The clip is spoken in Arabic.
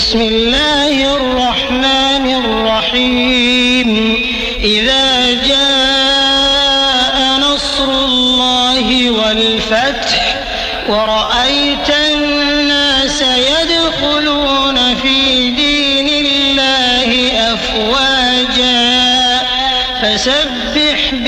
بسم الله الرحمن الرحيم إذا جاء نصر الله والفتح ورأيت الناس يدخلون في دين الله أفواجا فسبح